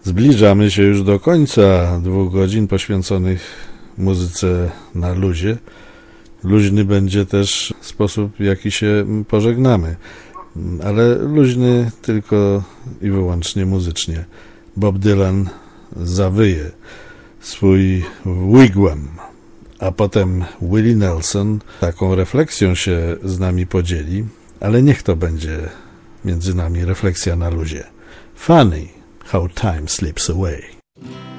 Zbliżamy się już do końca 2 godzin poświęconych muzyce na luzie. Luźny będzie też sposób, w jaki się pożegnamy, ale luźny tylko i wyłącznie muzycznie. Bob Dylan zawyje swój wigwam, a potem Willie Nelson taką refleksją się z nami podzieli, ale niech to będzie między nami refleksja na luzie. Funny how time slips away.